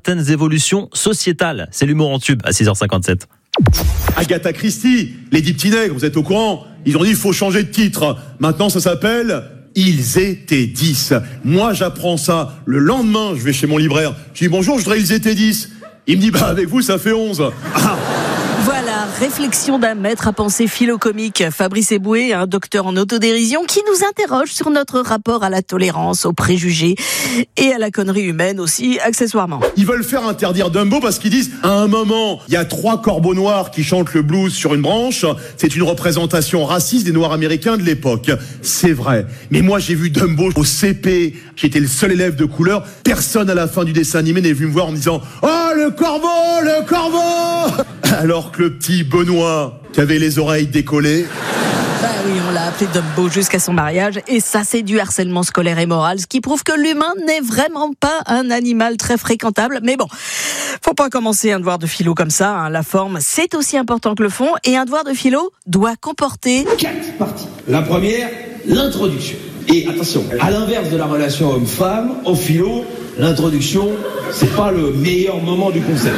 certaines évolutions sociétales. C'est l'humour en tube à 6h57. Agatha Christie, les 10 petits nègres, vous êtes au courant? Ils ont dit il faut changer de titre. Maintenant ça s'appelle Ils étaient 10. Moi j'apprends ça. Le lendemain, je vais chez mon libraire. Je dis bonjour, je voudrais Ils étaient 10. Il me dit avec vous ça fait 11. Voilà, réflexion d'un maître à penser philo-comique, Fabrice Eboué, un docteur en autodérision qui nous interroge sur notre rapport à la tolérance, aux préjugés et à la connerie humaine aussi, accessoirement. Ils veulent faire interdire Dumbo parce qu'ils disent à un moment, il y a 3 corbeaux noirs qui chantent le blues sur une branche, c'est une représentation raciste des Noirs américains de l'époque. C'est vrai. Mais moi j'ai vu Dumbo au CP, j'étais le seul élève de couleur, personne à la fin du dessin animé n'est venu me voir en me disant « Oh le corbeau, le corbeau !» Alors que le petit Benoît, qui avait les oreilles décollées... Bah oui, on l'a appelé Dumbo jusqu'à son mariage, et ça c'est du harcèlement scolaire et moral, ce qui prouve que l'humain n'est vraiment pas un animal très fréquentable. Mais bon, faut pas commencer un devoir de philo comme ça, hein. La forme, c'est aussi important que le fond, et un devoir de philo doit comporter 4 parties. La première, l'introduction. Et attention, à l'inverse de la relation homme-femme, en philo, l'introduction, c'est pas le meilleur moment du concept.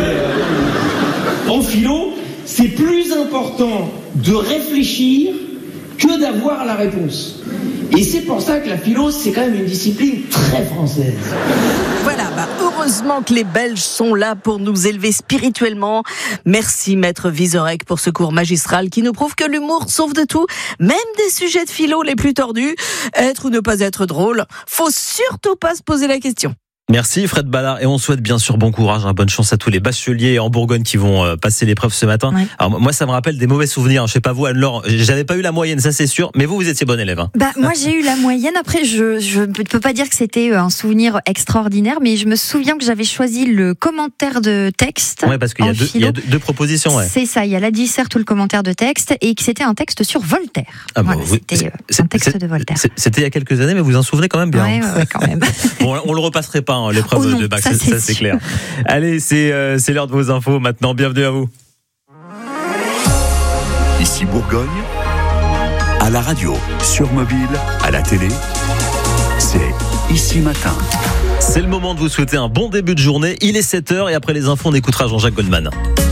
En philo, c'est plus important de réfléchir que d'avoir la réponse. Et c'est pour ça que la philo, c'est quand même une discipline très française. Voilà, heureusement que les Belges sont là pour nous élever spirituellement. Merci Maître Vizorek pour ce cours magistral qui nous prouve que l'humour sauve de tout, même des sujets de philo les plus tordus. Être ou ne pas être drôle, faut surtout pas se poser la question. Merci Fred Ballard, et on souhaite bien sûr bon courage, bonne chance à tous les bacheliers en Bourgogne qui vont passer l'épreuve ce matin. Ouais. Alors moi ça me rappelle des mauvais souvenirs, je sais pas vous Anne-Laure, j'avais pas eu la moyenne, ça c'est sûr, mais vous étiez bonne élève. Hein. Moi j'ai eu la moyenne, après je peux pas dire que c'était un souvenir extraordinaire, mais je me souviens que j'avais choisi le commentaire de texte. Ouais, parce qu'il y a deux propositions. Ouais. C'est ça, il y a la disserte ou le commentaire de texte, et que c'était un texte sur Voltaire. C'était un texte de Voltaire. C'était il y a quelques années, mais vous en souvenez quand même bien. Ouais, quand même. Bon, on le repasserait pas. L'épreuve de bac, ça c'est clair. Allez, c'est l'heure de vos infos maintenant. Bienvenue à vous. Ici Bourgogne, à la radio, sur mobile, à la télé, c'est Ici Matin. C'est le moment de vous souhaiter un bon début de journée. Il est 7h et après les infos, on écoutera Jean-Jacques Goldman.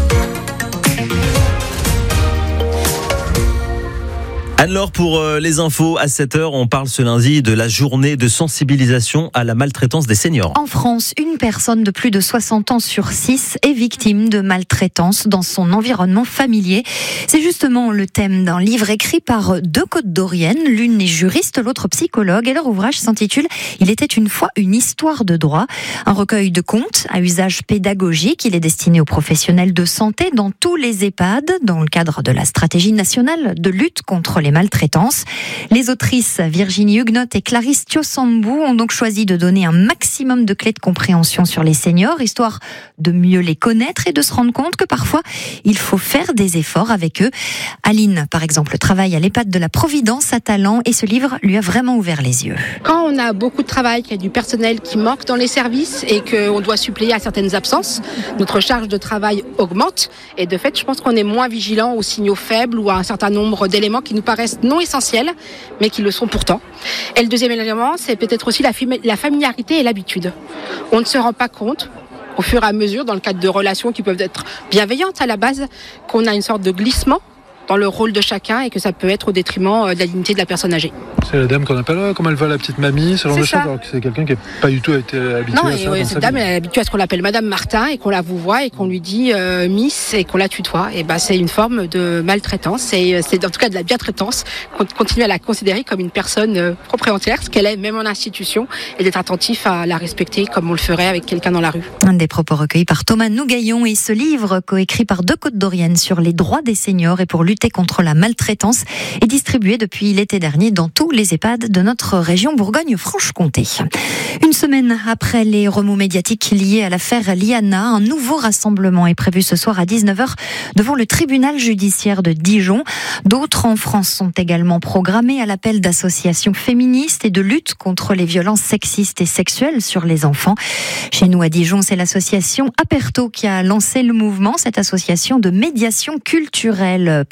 Anne-Laure, pour les infos à 7h, on parle ce lundi de la journée de sensibilisation à la maltraitance des seniors. En France, une personne de plus de 60 ans sur 6 est victime de maltraitance dans son environnement familier. C'est justement le thème d'un livre écrit par 2 Côte-d'Oriennes. L'une est juriste, l'autre psychologue, et leur ouvrage s'intitule « Il était une fois une histoire de droit ». Un recueil de contes à usage pédagogique. Il est destiné aux professionnels de santé dans tous les EHPAD, dans le cadre de la stratégie nationale de lutte contre les maltraitance. Les autrices Virginie Huguenotte et Clarisse Thiosambou ont donc choisi de donner un maximum de clés de compréhension sur les seniors, histoire de mieux les connaître et de se rendre compte que parfois, il faut faire des efforts avec eux. Aline, par exemple, travaille à l'EHPAD de la Providence à Talent, et ce livre lui a vraiment ouvert les yeux. Quand on a beaucoup de travail, qu'il y a du personnel qui manque dans les services et qu'on doit suppléer à certaines absences, notre charge de travail augmente, et de fait, je pense qu'on est moins vigilant aux signaux faibles ou à un certain nombre d'éléments qui nous paraissent non essentiels, mais qui le sont pourtant. Et le deuxième élément, c'est peut-être aussi la familiarité et l'habitude. On ne se rend pas compte, au fur et à mesure, dans le cadre de relations qui peuvent être bienveillantes à la base, qu'on a une sorte de glissement dans le rôle de chacun et que ça peut être au détriment de la dignité de la personne âgée. C'est la dame qu'on appelle, comme elle va la petite mamie, ce genre de choses, alors que c'est quelqu'un qui n'a pas du tout été habitué à ça. Non, cette dame, elle est habituée à ce qu'on l'appelle Madame Martin et qu'on la vouvoie et qu'on lui dit Miss et qu'on la tutoie. Et c'est une forme de maltraitance, c'est en tout cas de la bientraitance, qu'on continue à la considérer comme une personne propre et entière, ce qu'elle est même en institution, et d'être attentif à la respecter comme on le ferait avec quelqu'un dans la rue. Un des propos recueillis par Thomas Nougaillon, et ce livre, coécrit par 2 Côte-d'Oriennes sur les droits des seniors et pour lutter contre la maltraitance, est distribué depuis l'été dernier dans tous les EHPAD de notre région Bourgogne-Franche-Comté. Une semaine après les remous médiatiques liés à l'affaire Liana, un nouveau rassemblement est prévu ce soir à 19h devant le tribunal judiciaire de Dijon. D'autres en France sont également programmés à l'appel d'associations féministes et de lutte contre les violences sexistes et sexuelles sur les enfants. Chez nous à Dijon, c'est l'association Aperto qui a lancé le mouvement, cette association de médiation culturelle par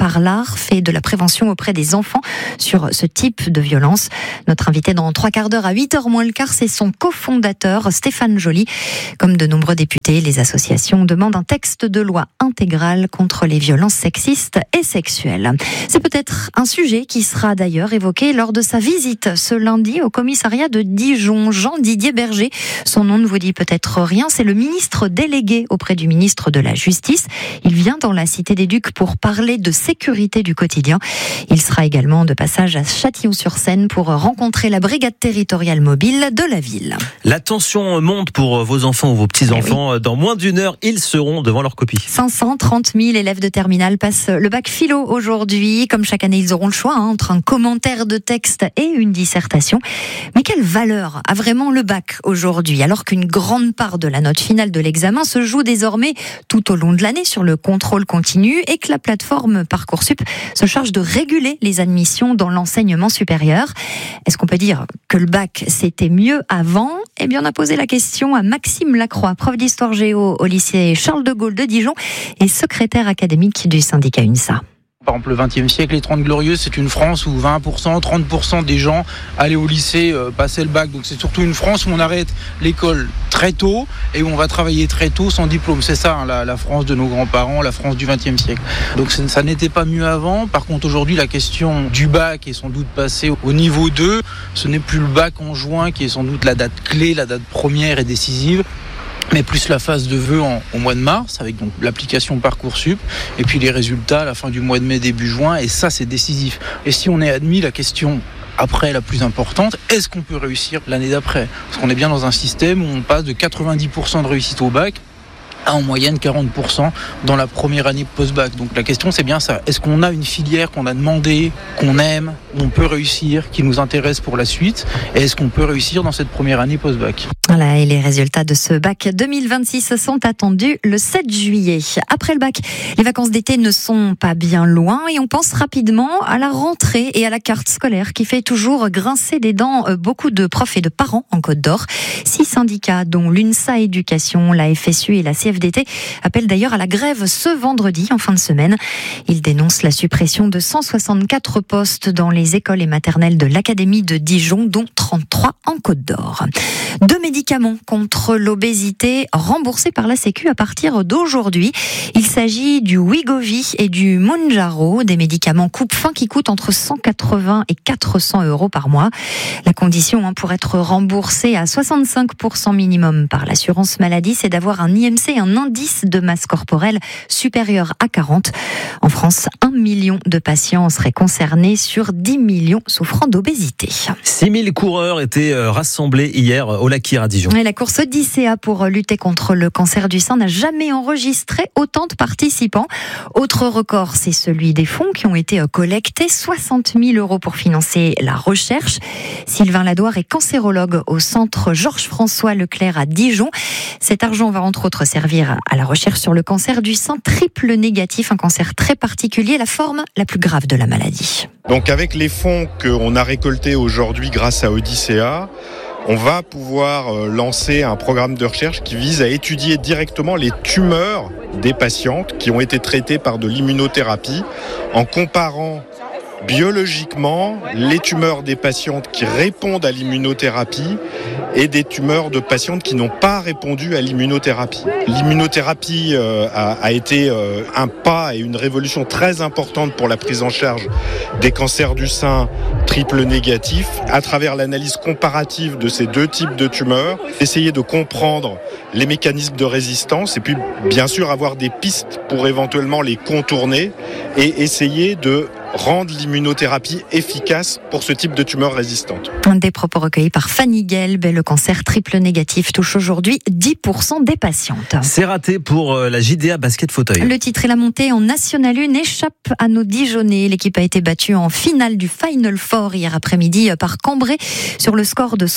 par l'art fait de la prévention auprès des enfants sur ce type de violence. Notre invité dans 3 quarts d'heure à 8h moins le quart, c'est son cofondateur Stéphane Joly. Comme de nombreux députés, les associations demandent un texte de loi intégral contre les violences sexistes et sexuelles. C'est peut-être un sujet qui sera d'ailleurs évoqué lors de sa visite ce lundi au commissariat de Dijon. Jean-Didier Berger, son nom ne vous dit peut-être rien, c'est le ministre délégué auprès du ministre de la Justice. Il vient dans la Cité des Ducs pour parler de sécurité du quotidien. Il sera également de passage à Châtillon-sur-Seine pour rencontrer la brigade territoriale mobile de la ville. La tension monte pour vos enfants ou vos petits-enfants. Dans moins d'une heure, ils seront devant leur copie. 530 000 élèves de terminale passent le bac philo aujourd'hui. Comme chaque année, ils auront le choix entre un commentaire de texte et une dissertation. Mais quelle valeur a vraiment le bac aujourd'hui, alors qu'une grande part de la note finale de l'examen se joue désormais tout au long de l'année sur le contrôle continu et que la plateforme Parcoursup se charge de réguler les admissions dans l'enseignement supérieur. Est-ce qu'on peut dire que le bac c'était mieux avant ? Eh bien, on a posé la question à Maxime Lacroix, prof d'histoire géo au lycée Charles de Gaulle de Dijon et secrétaire académique du syndicat UNSA. Par exemple, le XXe siècle, les 30 Glorieuses, c'est une France où 20%, 30% des gens allaient au lycée, passaient le bac. Donc c'est surtout une France où on arrête l'école très tôt et où on va travailler très tôt sans diplôme. C'est ça, la France de nos grands-parents, la France du XXe siècle. Donc ça n'était pas mieux avant. Par contre, aujourd'hui, la question du bac est sans doute passée au niveau 2. Ce n'est plus le bac en juin qui est sans doute la date clé, la date première et décisive, mais plus la phase de vœux au mois de mars, avec donc l'application Parcoursup, et puis les résultats à la fin du mois de mai, début juin, et ça c'est décisif. Et si on est admis, la question après la plus importante, est-ce qu'on peut réussir l'année d'après ? Parce qu'on est bien dans un système où on passe de 90% de réussite au bac à en moyenne 40% dans la première année post-bac. Donc la question c'est bien ça, est-ce qu'on a une filière qu'on a demandé, qu'on aime, où on peut réussir, qui nous intéresse pour la suite, et est-ce qu'on peut réussir dans cette première année post-bac ? Voilà, et les résultats de ce bac 2026 sont attendus le 7 juillet. Après le bac, les vacances d'été ne sont pas bien loin et on pense rapidement à la rentrée et à la carte scolaire qui fait toujours grincer des dents beaucoup de profs et de parents en Côte d'Or. 6 syndicats, dont l'UNSA Éducation, la FSU et la CFDT, appellent d'ailleurs à la grève ce vendredi en fin de semaine. Ils dénoncent la suppression de 164 postes dans les écoles et maternelles de l'Académie de Dijon, dont 33 en Côte d'Or. 2 médicaments contre l'obésité remboursés par la Sécu à partir d'aujourd'hui. Il s'agit du Wegovy et du Mounjaro, des médicaments coupe-faim qui coûtent entre 180 et 400 € par mois. La condition pour être remboursé à 65% minimum par l'assurance maladie, c'est d'avoir un IMC, un indice de masse corporelle supérieur à 40. En France, 1 million de patients seraient concernés sur 10 millions souffrant d'obésité. 6000 coureurs étaient rassemblés hier au Lakir à Dijon. Et la course Odyssea pour lutter contre le cancer du sein n'a jamais enregistré autant de participants. Autre record, c'est celui des fonds qui ont été collectés, 60 000 € pour financer la recherche. Sylvain Ladoire est cancérologue au centre Georges-François Leclerc à Dijon. Cet argent va entre autres servir à la recherche sur le cancer du sein triple négatif, un cancer très particulier, la forme la plus grave de la maladie. Donc avec les fonds qu'on a récoltés aujourd'hui grâce à Odyssea, on va pouvoir lancer un programme de recherche qui vise à étudier directement les tumeurs des patientes qui ont été traitées par de l'immunothérapie en comparant biologiquement les tumeurs des patientes qui répondent à l'immunothérapie et des tumeurs de patientes qui n'ont pas répondu à l'immunothérapie. L'immunothérapie a été un pas et une révolution très importante pour la prise en charge des cancers du sein triple négatif à travers l'analyse comparative de ces 2 types de tumeurs, essayer de comprendre les mécanismes de résistance et puis bien sûr avoir des pistes pour éventuellement les contourner et essayer de rendre l'immunothérapie efficace pour ce type de tumeurs résistantes. Des propos recueillis par Fanny Gelb. Le cancer triple négatif touche aujourd'hui 10% des patientes. C'est raté pour la JDA basket fauteuil. Le titre et la montée en National 1 échappent à nos Dijonnais. L'équipe a été battue en finale du Final Four hier après-midi par Cambrai sur le score de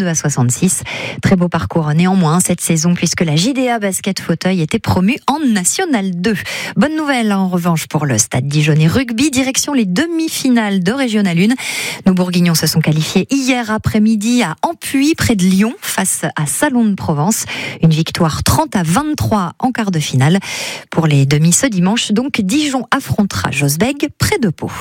62-66. Très beau parcours néanmoins cette saison puisque la JDA basket fauteuil était promue en National 2. Bonne nouvelle en revanche pour le Stade Dijonnais Rugby, direction direction les demi-finales de Régional 1. Nos Bourguignons se sont qualifiés hier après-midi à Ampuis, près de Lyon, face à Salon de Provence. Une victoire 30-23 en quart de finale. Pour les demi ce dimanche, donc, Dijon affrontera Josbeg, près de Pau.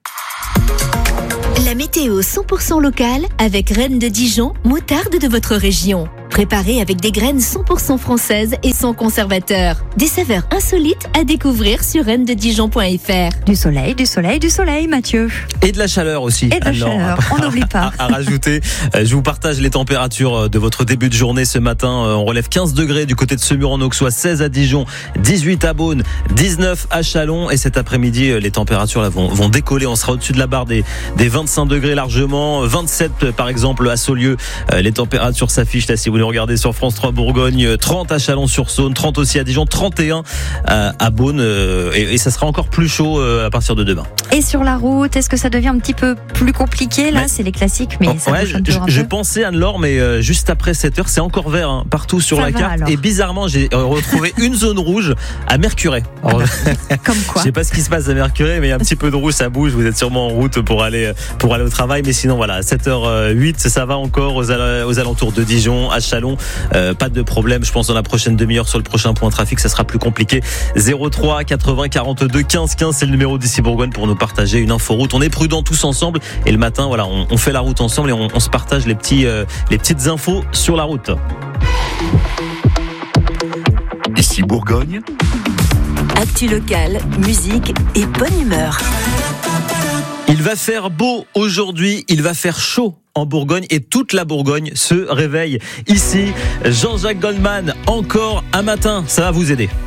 La météo 100% locale avec Reine de Dijon, moutarde de votre région. Préparée avec des graines 100% françaises et sans conservateur. Des saveurs insolites à découvrir sur rennesdedijon.fr. Du soleil, Mathieu. Et de la chaleur aussi. Et de la chaleur, on n'oublie pas. À rajouter, je vous partage les températures de votre début de journée ce matin. On relève 15 degrés du côté de Semur-en-Auxois, 16 à Dijon, 18 à Beaune, 19 à Châlons. Et cet après-midi, les températures là, vont décoller. On sera au-dessus de la barre des 25 degrés largement. 27 par exemple à Saulieu. Les températures s'affichent là si vous les regardez sur France 3 Bourgogne. 30 à Chalon-sur-Saône, 30 aussi à Dijon, 31 à Beaune. Et ça sera encore plus chaud à partir de demain. Et sur la route, est-ce que ça devient un petit peu plus compliqué là? C'est les classiques, mais ça bouge un peu. Je pensais, Anne-Laure, mais juste après 7 heures, c'est encore vert partout sur la carte. Alors. Et bizarrement, j'ai retrouvé une zone rouge à Mercurey. Alors, comme quoi? Je sais pas ce qui se passe à Mercurey, mais il y a un petit peu de rouge, ça bouge. Vous êtes sûrement en route pour aller au travail. Mais sinon, voilà, 7h08, ça va encore aux alentours de Dijon, à Châlons. Pas de problème. Je pense dans la prochaine demi-heure sur le prochain point trafic, ça sera plus compliqué. 03 80 42 15 15, c'est le numéro d'ici Bourgogne pour nous partager une inforoute. On est prudents tous ensemble. Et le matin, voilà, on fait la route ensemble et on se partage les petites infos sur la route. Ici Bourgogne. Actu locale, musique et bonne humeur. Il va faire beau aujourd'hui, il va faire chaud en Bourgogne et toute la Bourgogne se réveille. Ici, Jean-Jacques Goldman, encore un matin, ça va vous aider.